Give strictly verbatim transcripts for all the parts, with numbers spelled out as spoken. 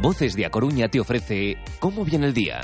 Voces de A Coruña te ofrece ¿Cómo viene el día?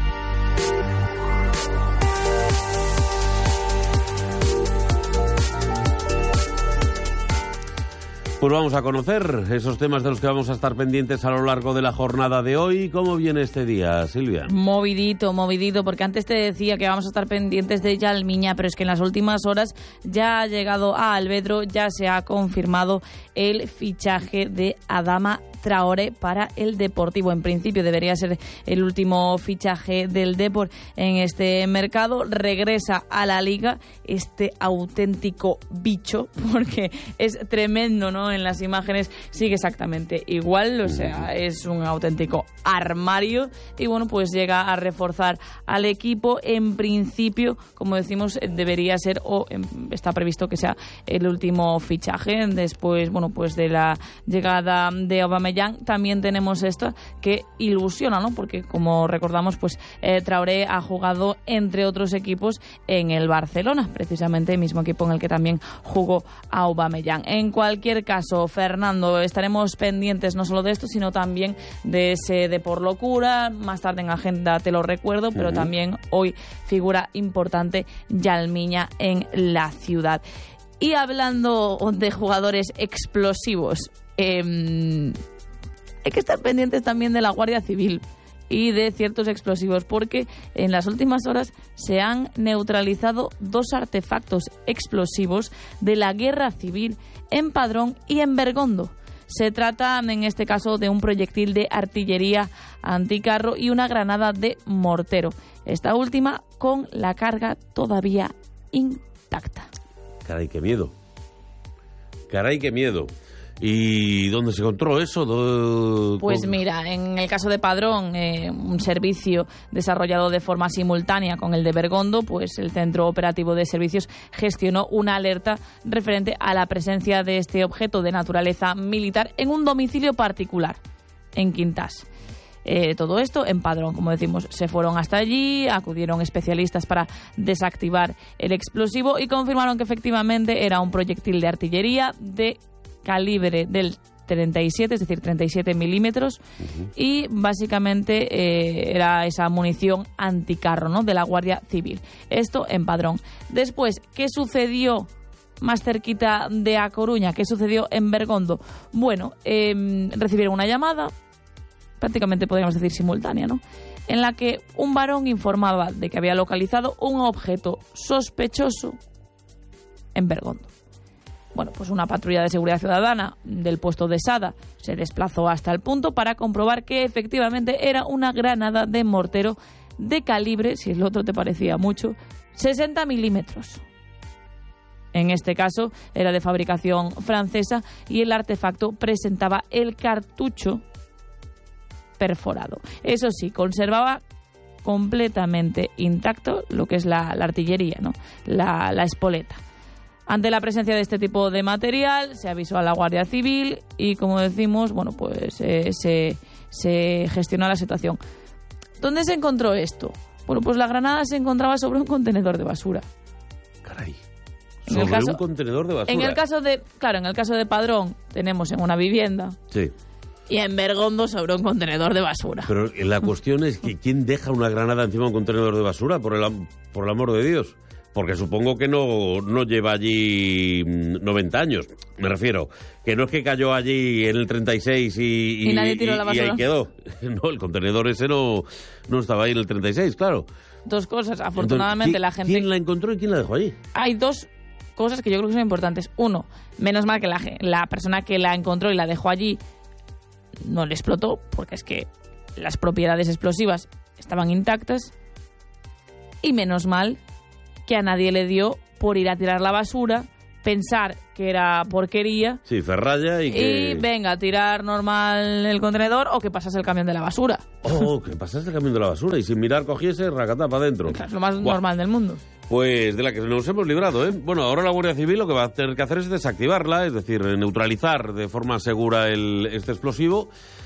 Pues vamos a conocer esos temas de los que vamos a estar pendientes a lo largo de la jornada de hoy. ¿Cómo viene este día, Silvia? Movidito, movidito, porque antes te decía que vamos a estar pendientes de Yalmiña, pero es que en las últimas horas ya ha llegado a Alvedro, ya se ha confirmado el fichaje de Adama Traoré para el Deportivo. En principio debería ser el último fichaje del Depor en este mercado. Regresa a la Liga este auténtico bicho, porque es tremendo, ¿no? En las imágenes sigue exactamente igual, o sea, es un auténtico armario y bueno, pues llega a reforzar al equipo. En principio, como decimos, debería ser o está previsto que sea el último fichaje. Después, bueno, pues de la llegada de Aubameyang también tenemos esto que ilusiona, ¿no? Porque como recordamos, pues eh, Traoré ha jugado entre otros equipos en el Barcelona, precisamente el mismo equipo en el que también jugó Aubameyang. En cualquier caso, Fernando, estaremos pendientes no solo de esto, sino también de ese de por locura. Más tarde en agenda te lo recuerdo, pero uh-huh. también hoy figura importante Yalmiña en la ciudad. Y hablando de jugadores explosivos, eh, hay que estar pendientes también de la Guardia Civil y de ciertos explosivos, porque en las últimas horas se han neutralizado dos artefactos explosivos de la Guerra Civil en Padrón y en Bergondo. Se trata, en este caso, de un proyectil de artillería anticarro y una granada de mortero. Esta última con la carga todavía intacta. Caray, qué miedo. Caray, qué miedo. ¿Y dónde se encontró eso? ¿Dó... Pues mira, en el caso de Padrón, eh, un servicio desarrollado de forma simultánea con el de Bergondo, pues el Centro Operativo de Servicios gestionó una alerta referente a la presencia de este objeto de naturaleza militar en un domicilio particular, en Quintás. Eh, todo esto en Padrón, como decimos, se fueron hasta allí, acudieron especialistas para desactivar el explosivo y confirmaron que efectivamente era un proyectil de artillería de calibre del treinta y siete, es decir, treinta y siete milímetros, uh-huh. y básicamente eh, era esa munición anticarro, ¿no?, de la Guardia Civil. Esto en Padrón. Después, ¿qué sucedió más cerquita de A Coruña? ¿Qué sucedió en Bergondo? Bueno, eh, recibieron una llamada, prácticamente podríamos decir simultánea, ¿no?, en la que un varón informaba de que había localizado un objeto sospechoso en Bergondo. Bueno, pues una patrulla de seguridad ciudadana del puesto de Sada se desplazó hasta el punto para comprobar que efectivamente era una granada de mortero de calibre, si el otro te parecía mucho, sesenta milímetros. En este caso era de fabricación francesa y el artefacto presentaba el cartucho perforado. Eso sí, conservaba completamente intacto lo que es la, la artillería, ¿no?, la, la espoleta. Ante la presencia de este tipo de material, se avisó a la Guardia Civil y, como decimos, bueno, pues eh, se, se gestionó la situación. ¿Dónde se encontró esto? Bueno, pues la granada se encontraba sobre un contenedor de basura. Caray. En sobre el caso, un contenedor de basura. En el caso de, claro, en el caso de Padrón tenemos en una vivienda. Sí. Y en Bergondo sobre un contenedor de basura. Pero la cuestión es que ¿quién deja una granada encima de un contenedor de basura? Por el, por el amor de Dios. Porque supongo que no, no lleva allí noventa años. Me refiero, que no es que cayó allí en el treinta y seis y, y, y, nadie tiró la basura. Y ahí quedó. No, el contenedor ese no, no estaba ahí en el treinta y seis, claro. Dos cosas. Afortunadamente Entonces, la gente... ¿quién la encontró y quién la dejó allí? Hay dos cosas que yo creo que son importantes. Uno, menos mal que la, la persona que la encontró y la dejó allí no le explotó, porque es que las propiedades explosivas estaban intactas. Y menos mal que a nadie le dio por ir a tirar la basura, pensar que era porquería. Sí, ferralla y que... Y venga, a tirar normal el contenedor o que pasase el camión de la basura. Oh, que pasase el camión de la basura y sin mirar cogiese, racatá para adentro. Es lo más Buah. normal del mundo. Pues de la que nos hemos librado, ¿eh? Bueno, ahora la Guardia Civil lo que va a tener que hacer es desactivarla, es decir, neutralizar de forma segura el, este explosivo,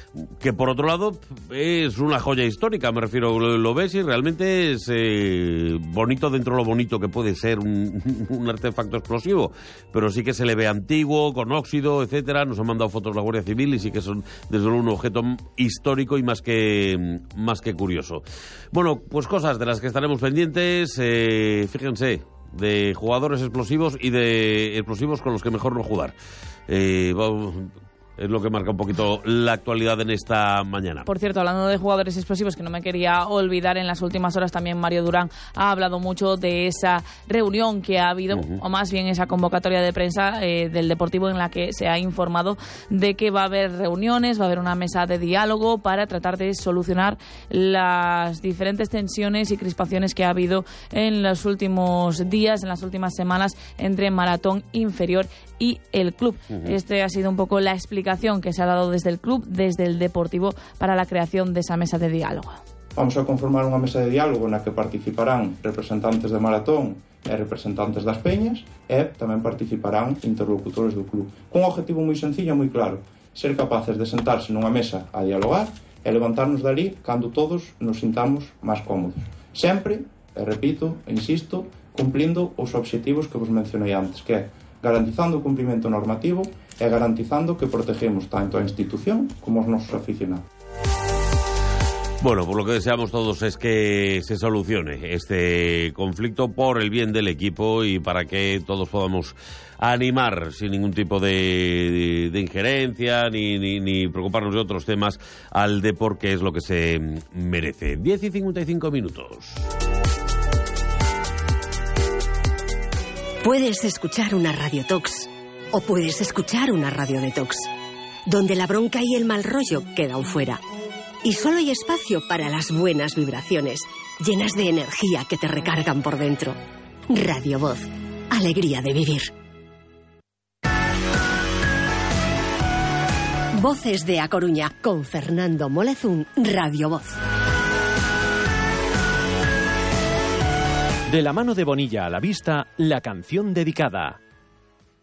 que por otro lado es una joya histórica, me refiero, lo, lo ves y realmente es eh, bonito dentro de lo bonito que puede ser un, un artefacto explosivo, pero sí que se le ve antiguo, con óxido, etcétera. Nos han mandado fotos la Guardia Civil y sí que son desde luego un objeto histórico y más que, más que curioso. Bueno, pues cosas de las que estaremos pendientes, eh, fíjense, de jugadores explosivos y de explosivos con los que mejor no jugar. Eh, vamos, es lo que marca un poquito la actualidad en esta mañana. Por cierto, hablando de jugadores explosivos, que no me quería olvidar, en las últimas horas también Mario Durán ha hablado mucho de esa reunión que ha habido, uh-huh. o más bien esa convocatoria de prensa eh, del Deportivo, en la que se ha informado de que va a haber reuniones, va a haber una mesa de diálogo para tratar de solucionar las diferentes tensiones y crispaciones que ha habido en los últimos días, en las últimas semanas, entre Maratón Inferior y el club. Uh-huh. Este ha sido un poco la explicación que se ha dado desde el club, desde el Deportivo, para la creación de esa mesa de diálogo. Vamos a conformar unha mesa de diálogo na que participarán representantes de Maratón e representantes das peñas, e tamén participarán interlocutores do club, con un objetivo moi sencillo e moi claro: ser capaces de sentarse nunha mesa a dialogar e levantarnos dali cando todos nos sintamos máis cómodos, sempre, e repito, e insisto, cumplindo os obxectivos que vos mencionei antes, que é garantizando o cumprimento normativo e garantizando que protegemos tanto a institución como os nosos aficionados. Bueno, por lo que deseamos todos es que se solucione este conflicto por el bien del equipo y para que todos podamos animar sin ningún tipo de, de, de injerencia ni, ni, ni preocuparnos de otros temas al deporte, que es lo que se merece. diez y cincuenta y cinco minutos. Puedes escuchar una Radio Tox o puedes escuchar una Radio Detox, donde la bronca y el mal rollo quedan fuera. Y solo hay espacio para las buenas vibraciones, llenas de energía que te recargan por dentro. Radio Voz, alegría de vivir. Voces de A Coruña, con Fernando Molezún, Radio Voz. De la mano de Bonilla a la vista, la canción dedicada.